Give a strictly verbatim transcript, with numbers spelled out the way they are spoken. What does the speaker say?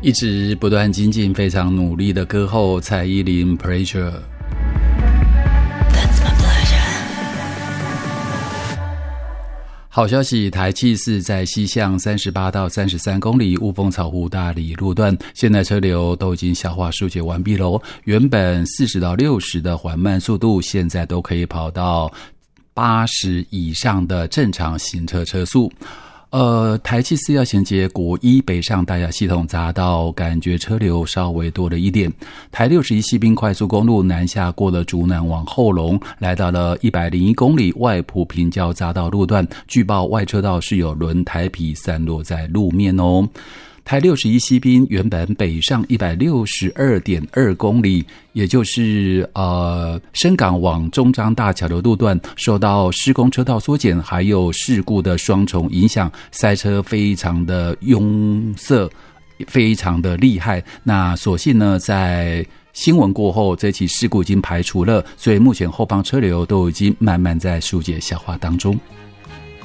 一直不断精进非常努力的歌后蔡依林 Pressure。 好消息，台七四在西向三十八到三十三公里雾峰草湖大里路段，现在车流都已经消化疏解完毕喽。原本四十到六十的缓慢速度，现在都可以跑到八十以上的正常行车车速。呃，台七四要衔接国一北上大雅系统匝道，感觉车流稍微多了一点。台六十一西滨快速公路南下过了竹南往后龙，来到了一百零一公里外埔平交匝道路段，据报外车道是有轮胎皮散落在路面哦。台六十一西滨原本北上 一百六十二点二公里，也就是呃深港往中彰大桥的路段，受到施工车道缩减还有事故的双重影响，塞车非常的拥塞，非常的厉害。那所幸呢，在新闻过后，这起事故已经排除了，所以目前后方车流都已经慢慢在疏解消化当中。